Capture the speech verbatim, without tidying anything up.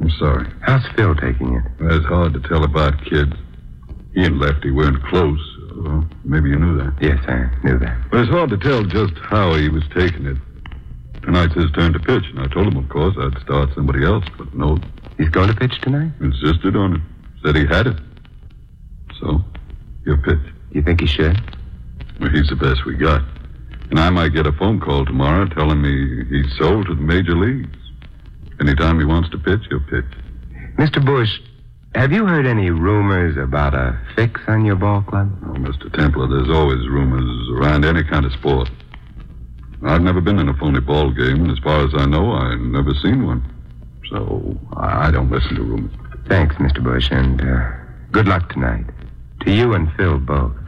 I'm sorry. How's Phil taking it? Well, it's hard to tell about kids. He and Lefty weren't close. Well, maybe you knew that. Yes, I knew that. But it's hard to tell just how he was taking it. Tonight's his turn to pitch, and I told him, of course, I'd start somebody else, but no. He's going to pitch tonight? Insisted on it. Said he had it. So, your pitch. You think he should? Well, he's the best we got. And I might get a phone call tomorrow telling me he's sold to the major leagues. Anytime he wants to pitch, he'll pitch. Mister Bush, have you heard any rumors about a fix on your ball club? Oh, Mister Templar, there's always rumors around any kind of sport. I've never been in a phony ball game, and as far as I know, I've never seen one. So, I don't listen to rumors. Thanks, Mister Bush, and uh, good luck tonight. To you and Phil both.